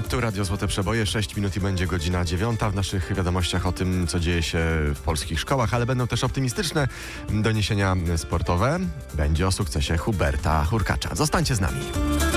Tu Radio Złote Przeboje, 6 minut i będzie godzina 9. W naszych wiadomościach o tym, co dzieje się w polskich szkołach, ale będą też optymistyczne doniesienia sportowe. Będzie o sukcesie Huberta Hurkacza. Zostańcie z nami.